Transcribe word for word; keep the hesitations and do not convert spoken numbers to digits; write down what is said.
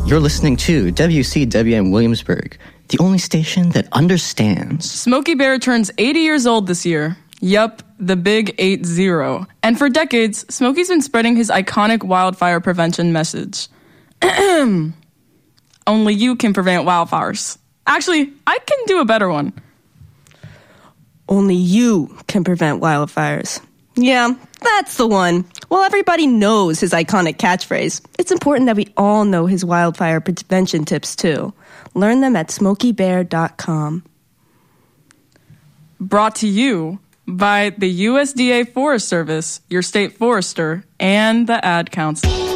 You're listening to W C W M Williamsburg, the only station that understands. Smokey Bear turns eighty years old this year. Yup, the big eight zero. And for decades, Smokey's been spreading his iconic wildfire prevention message. Only you can prevent wildfires. Actually, I can do a better one. Only you can prevent wildfires. Yeah, that's the one. Well, everybody knows his iconic catchphrase. It's important that we all know his wildfire prevention tips, too. Learn them at smokey bear dot com. Brought to you by the U S D A Forest Service, your state forester, and the Ad Council.